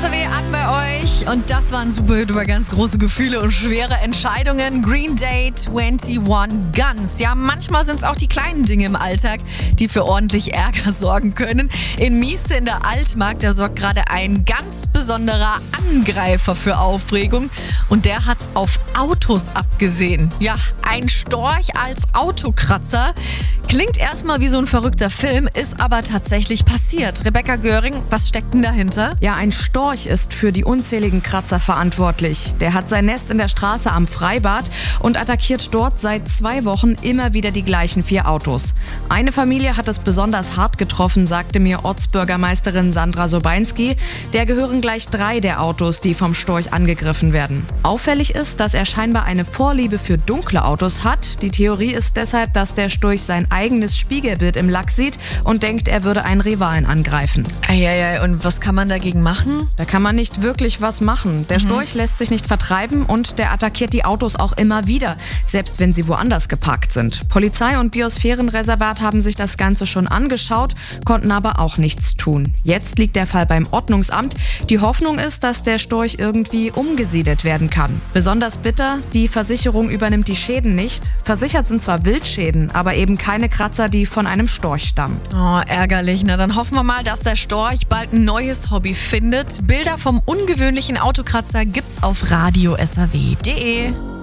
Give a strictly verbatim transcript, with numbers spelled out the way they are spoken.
S R W an bei euch. Und das waren super über ganz große Gefühle und schwere Entscheidungen. Green Day einundzwanzig Guns. Ja, manchmal sind es auch die kleinen Dinge im Alltag, die für ordentlich Ärger sorgen können. In Mieste in der Altmark, da sorgt gerade ein ganz besonderer Angreifer für Aufregung. Und der hat's auf Autos abgesehen. Ja, ein Storch als Autokratzer. Klingt erstmal wie so ein verrückter Film, ist aber tatsächlich passiert. Rebecca Göring, was steckt denn dahinter? Ja, ein Storch ist für die unzähligen Kratzer verantwortlich. Der hat sein Nest in der Straße am Freibad und attackiert dort seit zwei Wochen immer wieder die gleichen vier Autos. Eine Familie hat es besonders hart getroffen, sagte mir Ortsbürgermeisterin Sandra Sobeinski. Der gehören gleich drei der Autos, die vom Storch angegriffen werden. Auffällig ist, dass er scheinbar eine Vorliebe für dunkle Autos hat. Die Theorie ist deshalb, dass der Storch sein eigenes Spiegelbild im Lack sieht und denkt, er würde einen Rivalen angreifen. Eieiei, und was kann man dagegen machen? Da kann man nicht wirklich was machen. Der mhm. Storch lässt sich nicht vertreiben und der attackiert die Autos auch immer wieder, selbst wenn sie woanders geparkt sind. Polizei und Biosphärenreservat haben sich das Ganze schon angeschaut, konnten aber auch nichts tun. Jetzt liegt der Fall beim Ordnungsamt. Die Hoffnung ist, dass der Storch irgendwie umgesiedelt werden kann. Besonders bitter, die Versicherung übernimmt die Schäden nicht. Versichert sind zwar Wildschäden, aber eben keine Kratzer, die von einem Storch stammen. Oh, ärgerlich. Na, dann hoffen wir mal, dass der Storch bald ein neues Hobby findet. Bilder vom ungewöhnlichen Autokratzer gibt's auf radio s r w punkt d e.